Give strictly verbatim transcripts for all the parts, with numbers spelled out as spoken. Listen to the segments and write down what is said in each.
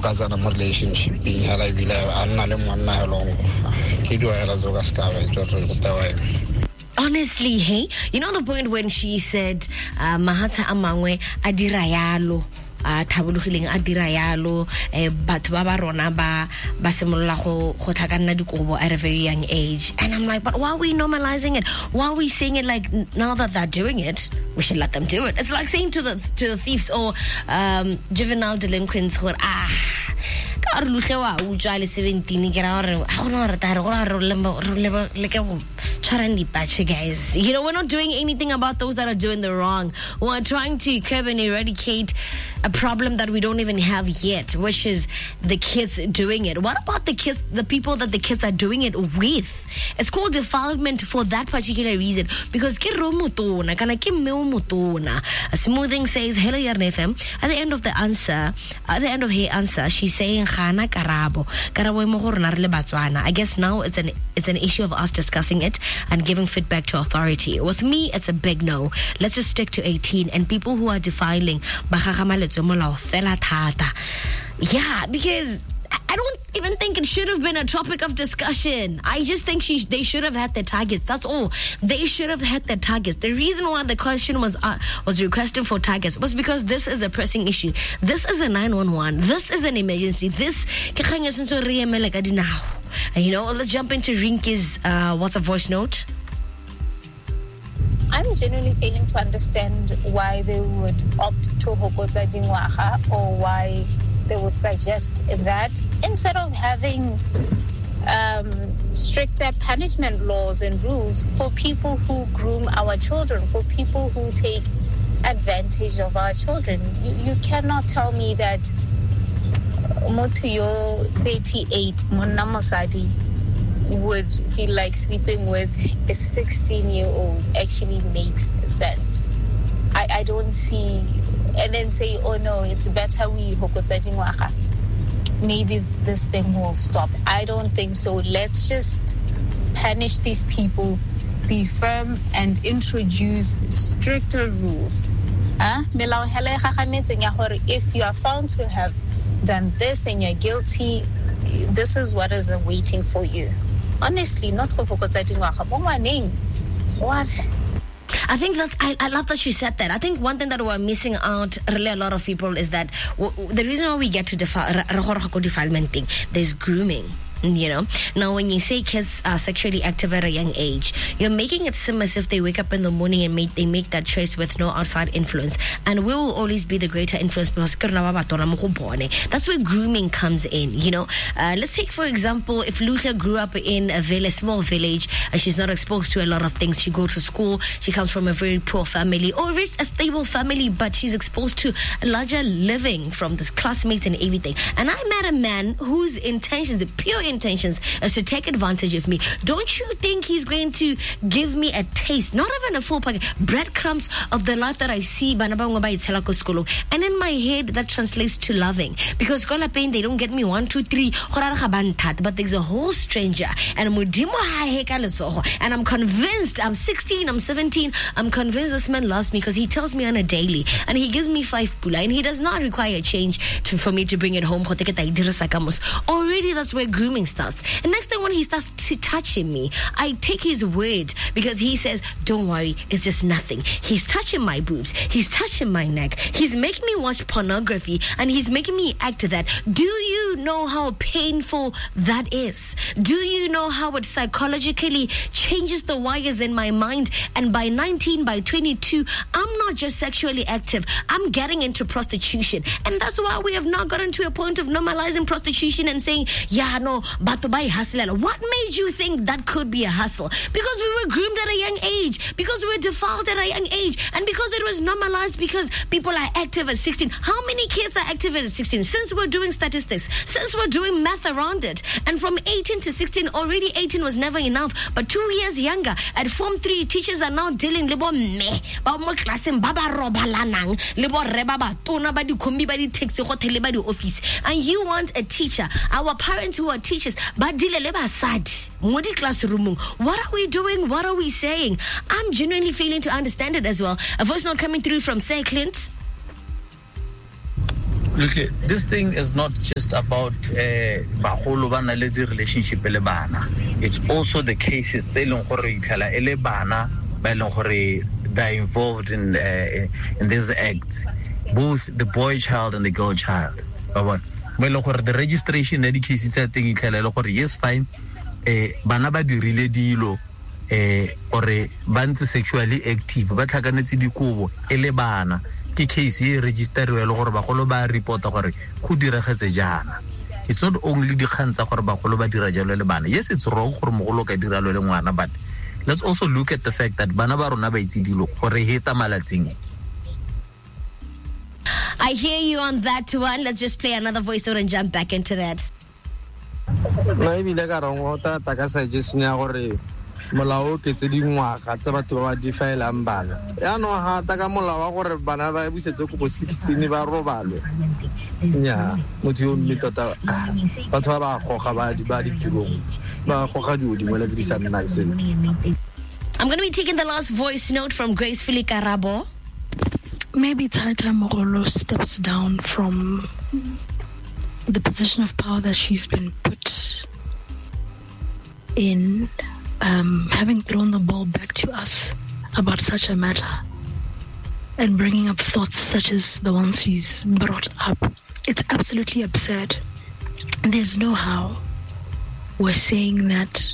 focusana mo relationshiping hela ibile a nna le monna helong ke di wa hela zo ka ska ba tjotro go tawa. Honestly, hey, you know the point when she said uh, mahatsa a mangwe a dira yalo a thabologileng a dira yalo eh batho ba ba rona ba ba simolola go go tlhakanna dikobo at a very young age, and I'm like, but why are we normalizing it? Why are we saying it like now that they're doing it, we should let them do it? It's like saying to the to the thieves or um juvenile delinquents who are ah ka re lutlhewa o tswa le seventeen ke ra re ha ona re ta re go ra re le le ke go tshwarang dipatche, guys. You know, we're not doing anything about those that are doing the wrong. We're trying to curb and eradicate a problem that we don't even have yet, which is the kids doing it. What about the kids, the people that the kids are doing it with? It's called defilement for that particular reason, because ke ro motona kana ke me motona. Smoothing says, hello Yarn F M. At the end of the answer, at the end of her answer, she's saying khana karabo karabo mo go rona re le Batswana. I guess now it's an it's an issue of us discussing it and giving feedback to authority. With me, it's a big no. Let's just stick to eighteen, and people who are defiling bagagamaletse molao fela thata. Yeah, because I don't even think it should have been a topic of discussion. I just think she, they should have had their targets. That's all. They should have had their targets. The reason why the question was uh, was requesting for targets was because this is a pressing issue. This is a nine one one. This is an emergency. This, you know, let's jump into Rinky's uh, what's a voice note. I'm genuinely failing to understand why they would opt to hokotsa dingwaga, or why they would suggest that instead of having um, stricter punishment laws and rules for people who groom our children, for people who take advantage of our children. You, you cannot tell me that Motuyo thirty-eight, Monna Mosadi, would feel like sleeping with a sixteen-year-old actually makes sense. I, I don't see, and then say, oh no, it's better we hokotsa dingwaga. Maybe this thing will stop. I don't think so. Let's just punish these people, be firm, and introduce stricter rules. Huh? If you are found to have done this and you're guilty, this is what is waiting for you. Honestly, not for what? I think that's, I, I love that she said that. I think one thing that we're missing out, really a lot of people, is that w- w- the reason why we get to defi- defilement thing, there's grooming. You know, now when you say kids are sexually active at a young age, you're making it seem as if they wake up in the morning and make, they make that choice with no outside influence, and we will always be the greater influence because that's where grooming comes in. You know, uh, let's take for example, if Luther grew up in a village, small village, and she's not exposed to a lot of things. She goes to school, she comes from a very poor family or a stable family, but she's exposed to a larger living from this classmates and everything. And I met a man whose intentions, pure intentions, is to take advantage of me. Don't you think he's going to give me a taste, not even a full packet, breadcrumbs of the life that I see? And in my head, that translates to loving, because they don't get me one, two, three, but there's a whole stranger, and and I'm convinced, I'm sixteen, I'm seventeen, I'm convinced this man loves me because he tells me on a daily, and he gives me five pula, and he does not require change to, for me to bring it home. Already that's where grooming starts. And next thing, when he starts t- touching me, I take his word, because he says, don't worry, it's just nothing. He's touching my boobs, he's touching my neck, he's making me watch pornography, and he's making me act that. Do you know how painful that is? Do you know how it psychologically changes the wires in my mind? And by nineteen, by twenty-two, I'm not just sexually active, I'm getting into prostitution. And that's why we have not gotten to a point of normalizing prostitution and saying, yeah, no, but to buy hustle. What made you think that could be a hustle? Because we were groomed at a young age, because we were defiled at a young age, and because it was normalized because people are active at sixteen. How many kids are active at sixteen? Since we're doing statistics, since we're doing math around it, and from eighteen to sixteen, already eighteen was never enough, but two years younger, at Form three, teachers are now dealing libo me, ba mo klaseng ba ba robalanang, libo reba ba tona ba di kombi ba di taxi go tele ba di office, and you want a teacher, our parents who are teachers, ba dile le ba sad mo di classroom. What are we doing? What are we saying? I'm genuinely failing to understand it as well. A voice note coming through from Say Clint. Look, this thing is not just about bagolo ba na le di relationship le bana. It's also the cases tse leng gore itlhala ele bana ba leng gore they're involved in uh, in this act, both the boy child and the girl child. But the registration of the cases, I think it's yes, fine. Bana ba dirile dilo or bantse sexually active, but tlhakanetse dikobo ele bana ke case e register le gore bagolo ba reporta gore go diragetse jana. It's not only the kgang tsa gore bagolo ba dira jalo le bana. Yes, it's wrong gore mogolo ka dira lo le ngwana, but let's also look at the fact that bana ba rona ba itse dilo gore heta malatsing. I hear you on that one. Let's just play another voice note and jump back into that. Maybe like I don't want to take a suggestion gore molao ke tse dingwaga tsa batho ba defile ang bana. Ya no ha ta ka molao gore bana ba busetse go sixteen ba robalwe. Nya motho yo mitota batho ba goga ba di ba ditirong ba goga di mo le disa nonsense. I'm going to be taking the last voice note from Gracefully Karabo. Maybe Tata Mogolo steps down from the position of power that she's been put in, um, having thrown the ball back to us about such a matter and bringing up thoughts such as the ones she's brought up. It's absolutely absurd. There's no how we're saying that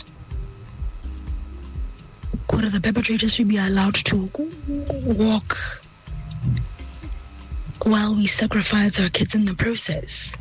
the perpetrators should be allowed to walk while we sacrifice our kids in the process.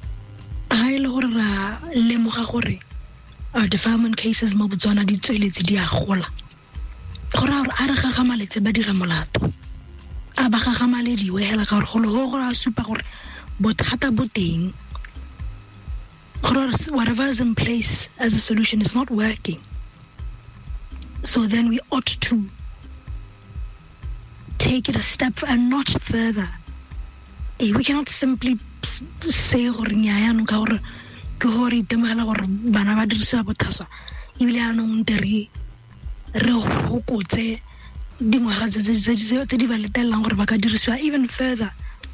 Our defilement cases mo Botswana di tsweletse di a gola. Gore a re gagamaletse ba dira molato. A ba gagamalediwe hela ka gore go go a supa gore bothata bo teng. Gore whatever is in place as a solution is not working. So then we ought to take it a step and not further. We cannot simply say gore nya no ka gore ke gore itemela gore bana ba dirisa bothaswa ebile a nong tere re go kotse dingwaga tse di ba letelang gore ba ka dirisiwa even further.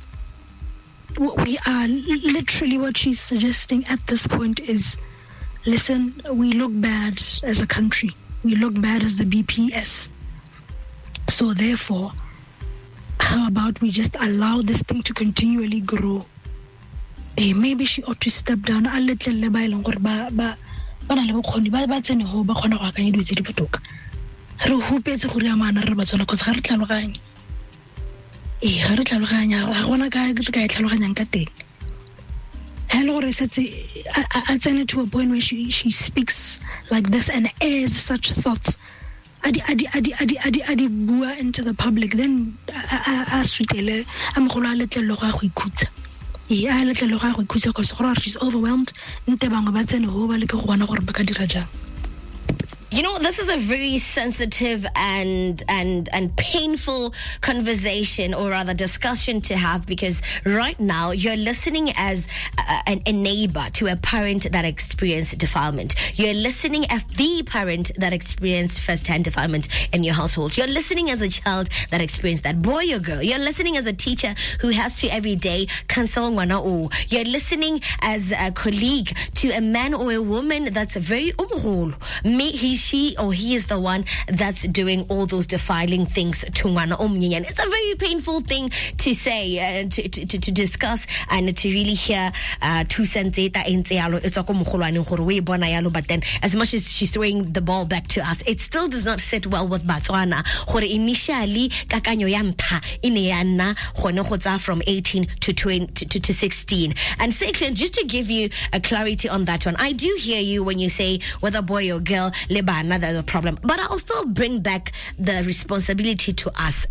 We are literally, what she's suggesting at this point is, listen, we look bad as a country, we look bad as the B P S, so therefore how about we just allow this thing to continually grow? Eh, maybe she ought to step down a little ba ileng gore ba ba ba na le bokgoni ba ba tsene ho ba khona go akanya dilo tse di botoka. Re hupetse gore ya mana re ba tsona go se ga re tlhaloganye. Eh, ga re tlhaloganya ga gona ka re ka tlhaloganyang ka teng. Hello, gore setse a tsene to a point where she she speaks like this and airs such thoughts. Adi adi adi adi adi adi bua into the public, then a a sutele a mogolo a letlelo ga go ikhutsa. Yeah, I letlelo ga go ikhutsa because gore she's overwhelmed. Nte bangwe ba tsene ho ba le ke go bona gore ba ka dira jang. You know, this is a very sensitive and and and painful conversation, or rather discussion to have, because right now you're listening as a, a, a neighbor to a parent that experienced defilement. You're listening as the parent that experienced first-hand defilement in your household. You're listening as a child that experienced that, boy or girl. You're listening as a teacher who has to every day cancel ngwana o. You're listening as a colleague to a man or a woman that's very umholo. Me, he's she or he is the one that's doing all those defiling things to ngwana omnyenyan. It's a very painful thing to say, uh, to, to, to discuss, and to really hear uh, two cents eta ntse yalo it's go mogolwane gore we bona yalo. But then as much as she's throwing the ball back to us, it still does not sit well with Batswana gore initially kakanyo ya ntha ine ya nna gone go tsa from eighteen to twenty to, to sixteen. And second, just to give you a clarity on that one, I do hear you when you say whether boy or girl leba another problem, but I'll still bring back the responsibility to us.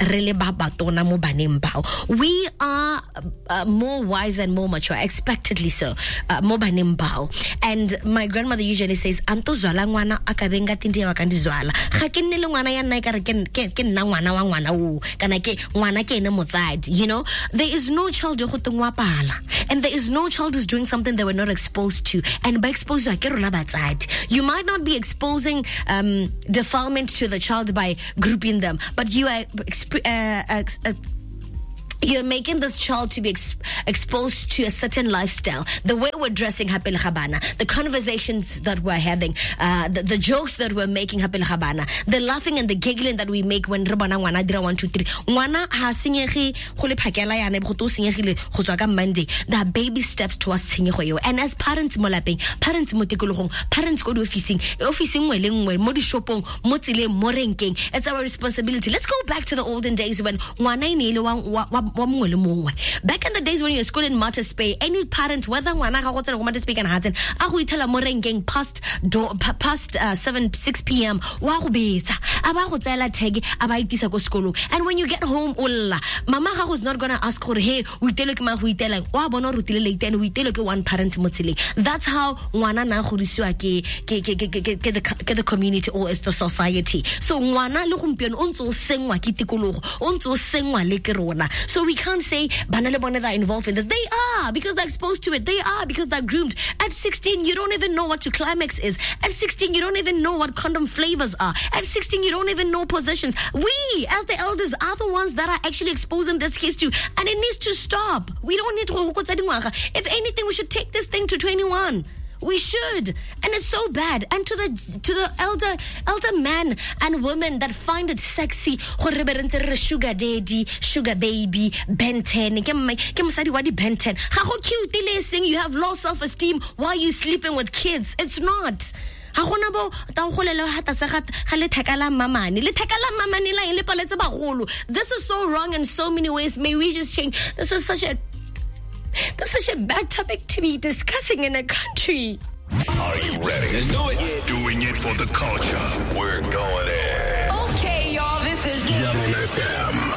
We are uh, more wise and more mature, expectedly so. Uh, and my grandmother usually says, "Anto zwala ngwana akabenga tindi wa kandi zwala." Ga ke nne le ngwana ya nna ikare ke ke nna ngwana wa ngwana o kana ke ngwana ke ene motsadi. You know, there is no child yo go tengwa pala, and there is no child who's doing something they were not exposed to. And by exposure, ke rona batsadi. You might not be exposing um, defilement to the child by grouping them, but you are uh, uh, uh, you're making this child to be ex- exposed to a certain lifestyle. The way we're dressing, hapele habana, the conversations that we're having, uh, the, the jokes that we're making, hapele habana, the laughing and the giggling that we make when re bona ngwana dira one two three. Ngwana ha senyegi go le phakela yana go to senyegile go tswa ka Monday. There are baby steps towards senyego yo. And as parents mo lapeng, parents mo tikologong, parents go di officing, officing ngwe le ngwe mo di shopong, mo tsileng, mo renkeng. It's our responsibility. Let's go back to the olden days when ngwana ine le wa back in the days when you're school in Martyrs Bay, any parent, whether ngwana ga go tsena go Martyrs Bay kana hatsena a go itela mo renkeng past do, past uh, seven six p.m. wa go betsa aba go tsela tag aba itisa go skolo. And when you get home olla mama ga go is not gonna ask gore hey o itele ke ma go itela wa bona o rutile late and o itele ke one parent mo tseleng. That's how ngwana na go risiwa ke ke ke ke ke the ke the community or it's the society. So ngwana le gompieno o ntse o sengwa ke tikologo o ntse o sengwa le ke rona. So we can't say bana le bona are involved in this. They are because they're exposed to it. They are because they're groomed. At sixteen, you don't even know what to climax is. At sixteen, you don't even know what condom flavors are. At sixteen, you don't even know positions. We, as the elders, are the ones that are actually exposing this case to, and it needs to stop. We don't need to. If anything, we should take this thing to twenty-one. We should, and it's so bad. And to the to the elder elder men and women that find it sexy, sugar daddy, sugar baby, Ben ten, Ben ten. How cute sing you have low self-esteem while you sleeping with kids. It's not. This is so wrong in so many ways. May we just change. This is such a That's such a bad topic to be discussing in a country. Are you ready? Let's do it. Doing it for the culture. We're going in. Okay, y'all, this is Yellow F M.